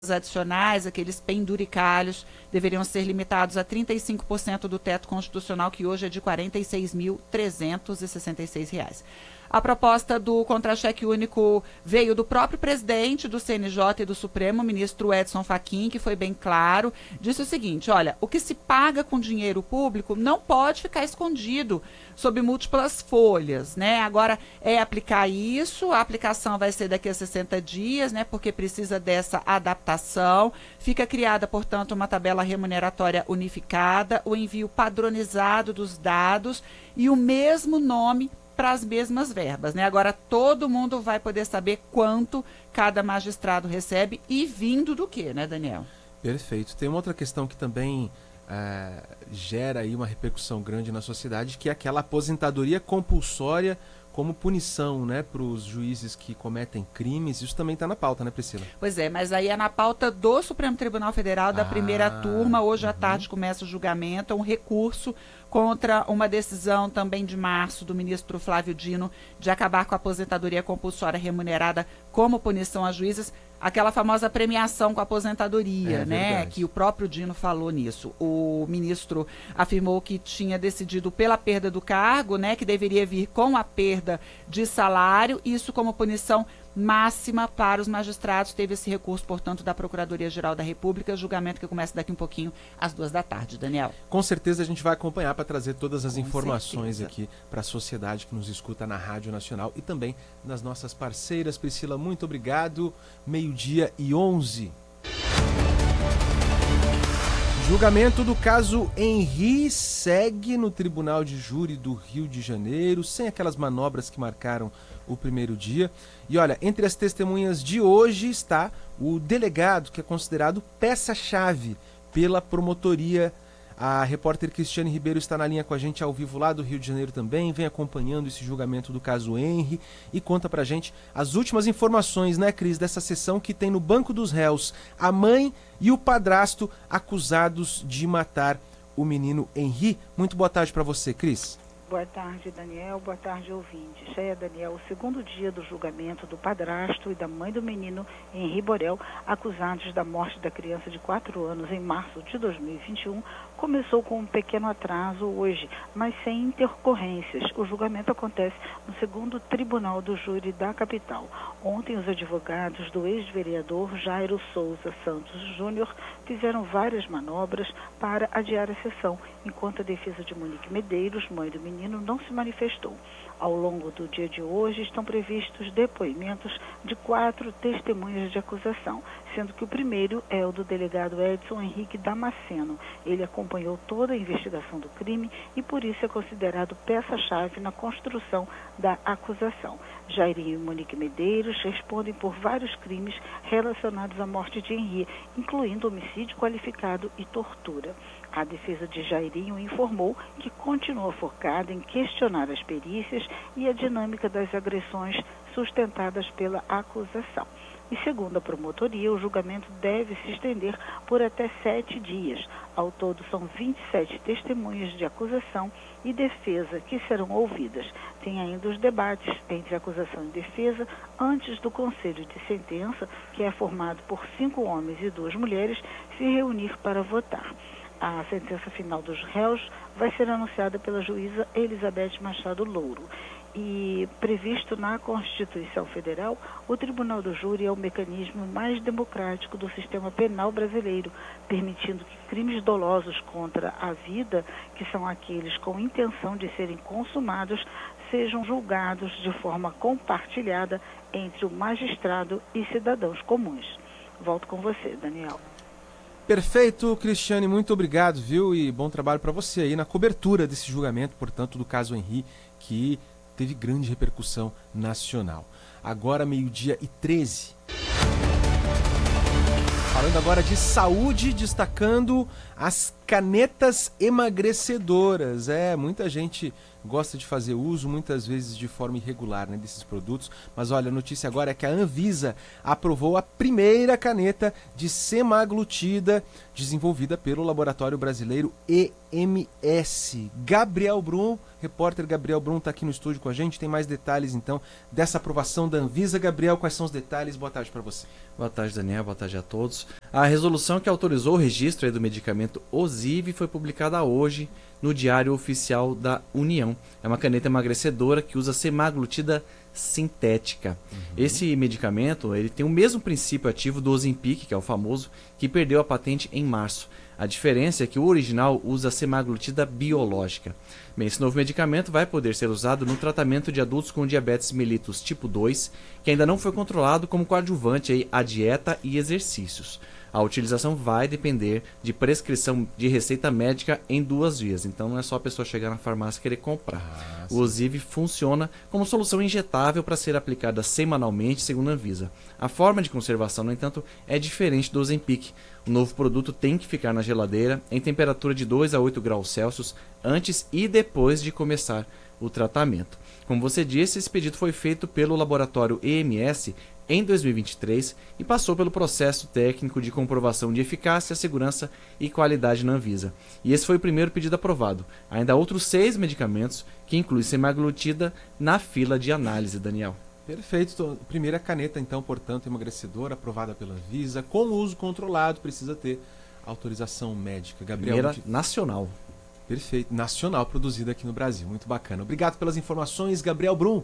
adicionais, aqueles penduricalhos, deveriam ser limitados a 35% do teto constitucional, que hoje é de R$ 46.366. A proposta do contra-cheque único veio do próprio presidente do CNJ e do Supremo, ministro Edson Fachin, que foi bem claro, disse o seguinte: olha, o que se paga com dinheiro público não pode ficar escondido sob múltiplas folhas, né? Agora é aplicar isso, a aplicação vai ser daqui a 60 dias, né? Porque precisa dessa adaptação. Fica criada, portanto, uma tabela remuneratória unificada, o envio padronizado dos dados e o mesmo nome para as mesmas verbas, né? Agora todo mundo vai poder saber quanto cada magistrado recebe e vindo do que, né, Daniel? Perfeito. Tem uma outra questão que também gera aí uma repercussão grande na sociedade, que é aquela aposentadoria compulsória como punição, né, para os juízes que cometem crimes. Isso também está na pauta, né, Priscila? Pois é, mas aí é na pauta do Supremo Tribunal Federal, da primeira turma. Hoje à tarde começa o julgamento, um recurso contra uma decisão também de março do ministro Flávio Dino de acabar com a aposentadoria compulsória remunerada como punição a juízes, aquela famosa premiação com a aposentadoria, né? Verdade. Que o próprio Dino falou nisso. O ministro afirmou que tinha decidido pela perda do cargo, né? Que deveria vir com a perda de salário, isso como punição máxima para os magistrados. Teve esse recurso, portanto, da Procuradoria-Geral da República, julgamento que começa daqui um pouquinho, às 14h, Daniel. Com certeza a gente vai acompanhar para trazer todas as Com informações certeza. aqui para a sociedade que nos escuta na Rádio Nacional e também nas nossas parceiras. Priscila, muito obrigado. 12h11. Julgamento do caso Henri segue no Tribunal de Júri do Rio de Janeiro, sem aquelas manobras que marcaram o primeiro dia. E olha, entre as testemunhas de hoje está o delegado, que é considerado peça-chave pela promotoria. A repórter Cristiane Ribeiro está na linha com a gente ao vivo lá do Rio de Janeiro também, vem acompanhando esse julgamento do caso Henri e conta pra gente as últimas informações, né, Cris, dessa sessão que tem no banco dos réus a mãe e o padrasto acusados de matar o menino Henri. Muito boa tarde pra você, Cris. Boa tarde, Daniel. Boa tarde, ouvintes. Daniel, o segundo dia do julgamento do padrasto e da mãe do menino Henri Borel, acusados da morte da criança de 4 anos em março de 2021, começou com um pequeno atraso hoje, mas sem intercorrências. O julgamento acontece no segundo Tribunal do Júri da capital. Ontem, os advogados do ex-vereador Jairo Souza Santos Júnior fizeram várias manobras para adiar a sessão, enquanto a defesa de Monique Medeiros, mãe do menino, não se manifestou. Ao longo do dia de hoje estão previstos depoimentos de 4 testemunhas de acusação, sendo que o primeiro é o do delegado Edson Henrique Damasceno. Ele acompanhou toda a investigação do crime e por isso é considerado peça-chave na construção da acusação. Jairinho e Monique Medeiros respondem por vários crimes relacionados à morte de Henri, incluindo homicídio qualificado e tortura. A defesa de Jairinho informou que continua focada em questionar as perícias e a dinâmica das agressões sustentadas pela acusação. E segundo a promotoria, o julgamento deve se estender por até 7 dias. Ao todo, são 27 testemunhas de acusação e defesa que serão ouvidas. Tem ainda os debates entre acusação e defesa antes do Conselho de Sentença, que é formado por 5 homens e 2 mulheres, se reunir para votar. A sentença final dos réus vai ser anunciada pela juíza Elizabeth Machado Louro. E previsto na Constituição Federal, o Tribunal do Júri é o mecanismo mais democrático do sistema penal brasileiro, permitindo que crimes dolosos contra a vida, que são aqueles com intenção de serem consumados, sejam julgados de forma compartilhada entre o magistrado e cidadãos comuns. Volto com você, Daniel. Perfeito, Cristiane, muito obrigado, viu? E bom trabalho para você aí na cobertura desse julgamento, portanto, do caso Henri, que teve grande repercussão nacional. Agora, 12h13. Falando agora de saúde, destacando as canetas emagrecedoras. Muita gente gosta de fazer uso, muitas vezes de forma irregular, né, desses produtos. Mas olha, a notícia agora é que a Anvisa aprovou a primeira caneta de semaglutida desenvolvida pelo laboratório brasileiro EMS. Gabriel Brum, repórter Gabriel Brum está aqui no estúdio com a gente, tem mais detalhes então dessa aprovação da Anvisa. Gabriel, quais são os detalhes? Boa tarde para você. Boa tarde, Daniel, boa tarde a todos. A resolução que autorizou o registro do medicamento Ozivy foi publicada hoje no Diário Oficial da União. É uma caneta emagrecedora que usa semaglutida sintética. Esse medicamento ele tem o mesmo princípio ativo do Ozempic, que é o famoso, que perdeu a patente em março. A diferença é que o original usa semaglutida biológica. Bem, esse novo medicamento vai poder ser usado no tratamento de adultos com diabetes mellitus tipo 2, que ainda não foi controlado como coadjuvante à dieta e exercícios. A utilização vai depender de prescrição de receita médica em 2 vias, então não é só a pessoa chegar na farmácia e querer comprar. O Ozivy funciona como solução injetável para ser aplicada semanalmente, segundo a Anvisa. A forma de conservação, no entanto, é diferente do Ozempic. O novo produto tem que ficar na geladeira em temperatura de 2 a 8 graus Celsius antes e depois de começar o tratamento. Como você disse, esse pedido foi feito pelo laboratório EMS em 2023 e passou pelo processo técnico de comprovação de eficácia, segurança e qualidade na Anvisa. E esse foi o primeiro pedido aprovado. Ainda há outros 6 medicamentos, que incluem semaglutida, na fila de análise, Daniel. Perfeito. Primeira caneta, então, portanto, emagrecedora, aprovada pela Anvisa, com uso controlado, precisa ter autorização médica. Gabriel, Primeira nacional. Perfeito. Nacional, produzida aqui no Brasil. Muito bacana. Obrigado pelas informações, Gabriel Brum.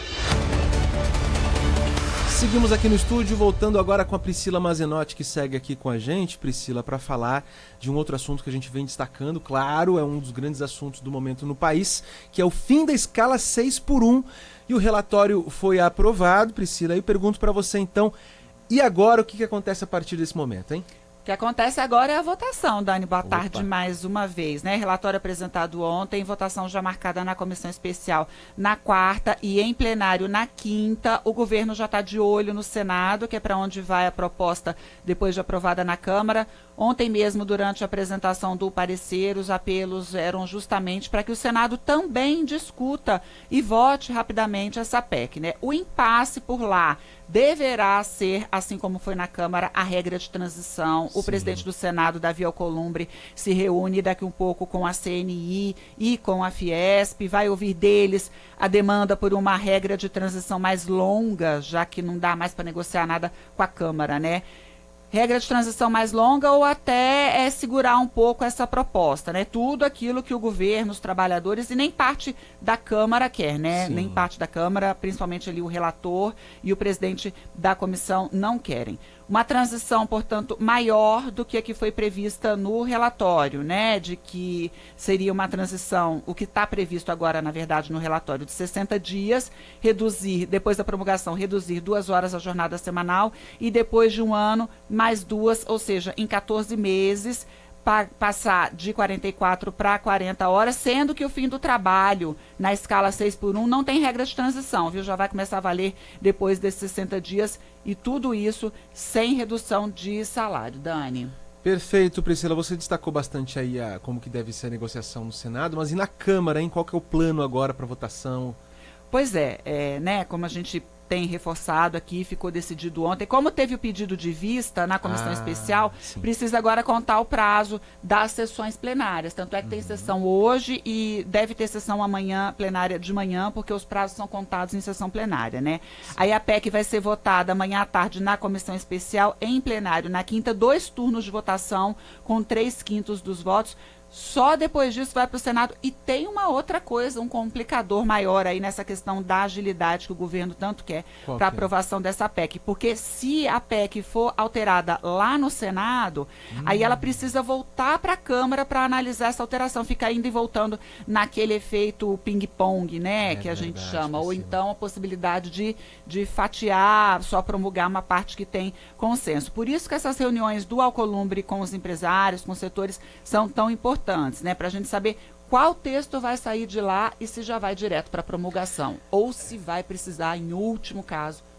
Seguimos aqui no estúdio, voltando agora com a Priscila Mazenotti, que segue aqui com a gente. Priscila, para falar de um outro assunto que a gente vem destacando, claro, é um dos grandes assuntos do momento no país, que é o fim da escala 6x1. E o relatório foi aprovado, Priscila. Eu pergunto para você então, e agora o que acontece a partir desse momento, hein? O que acontece agora é a votação, Dani. Boa tarde mais uma vez, né? Relatório apresentado ontem, votação já marcada na comissão especial na quarta e em plenário na quinta. O governo já está de olho no Senado, que é para onde vai a proposta depois de aprovada na Câmara. Ontem mesmo, durante a apresentação do parecer, os apelos eram justamente para que o Senado também discuta e vote rapidamente essa PEC, né? O impasse por lá deverá ser, assim como foi na Câmara, a regra de transição. O presidente do Senado, Davi Alcolumbre, se reúne daqui um pouco com a CNI e com a Fiesp, vai ouvir deles a demanda por uma regra de transição mais longa, já que não dá mais para negociar nada com a Câmara, né? Regra de transição mais longa ou até segurar um pouco essa proposta, né? Tudo aquilo que o governo, os trabalhadores e nem parte da Câmara quer, né? Nem parte da Câmara, principalmente ali o relator e o presidente da comissão não querem. Uma transição, portanto, maior do que a que foi prevista no relatório, né? De que seria uma transição, o que está previsto agora, na verdade, no relatório, de 60 dias, reduzir, depois da promulgação, reduzir 2 horas a jornada semanal e depois de 1 ano, mais 2, ou seja, em 14 meses, passar de 44 para 40 horas, sendo que o fim do trabalho na escala 6x1 não tem regra de transição, viu? Já vai começar a valer depois desses 60 dias e tudo isso sem redução de salário. Dani. Perfeito, Priscila. Você destacou bastante aí como que deve ser a negociação no Senado, mas e na Câmara, hein? Qual que é o plano agora para votação? Pois é, né? Como a gente tem reforçado aqui, ficou decidido ontem. Como teve o pedido de vista na comissão especial, precisa agora contar o prazo das sessões plenárias. Tanto é que tem sessão hoje e deve ter sessão amanhã, plenária de manhã, porque os prazos são contados em sessão plenária, né? Aí a PEC vai ser votada amanhã à tarde na comissão especial, em plenário na quinta, 2 turnos de votação com 3/5 dos votos. Só depois disso vai para o Senado. E tem uma outra coisa, um complicador maior aí nessa questão da agilidade que o governo tanto quer para a aprovação dessa PEC. Porque se a PEC for alterada lá no Senado, aí ela precisa voltar para a Câmara para analisar essa alteração. Fica indo e voltando naquele efeito ping-pong, né, que a gente chama. Ou então a possibilidade de fatiar, só promulgar uma parte que tem consenso. Por isso que essas reuniões do Alcolumbre com os empresários, com os setores, são tão importantes, né, para a gente saber qual texto vai sair de lá e se já vai direto para promulgação, ou se vai precisar, em último caso,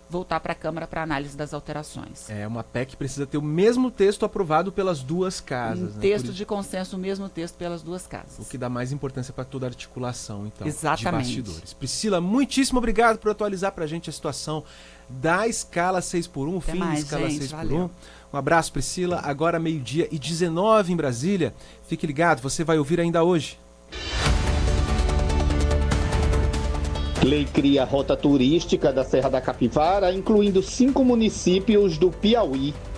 voltar para a Câmara para análise das alterações. É uma PEC que precisa ter o mesmo texto aprovado pelas duas casas. Um texto de consenso, o mesmo texto pelas duas casas. O que dá mais importância para toda a articulação, então, exatamente, de bastidores. Priscila, muitíssimo obrigado por atualizar para a gente a situação da escala 6x1, o fim da escala 6x1. Valeu. Um abraço, Priscila. Agora 12:19 em Brasília. Fique ligado, você vai ouvir ainda hoje. Lei cria rota turística da Serra da Capivara, incluindo 5 municípios do Piauí.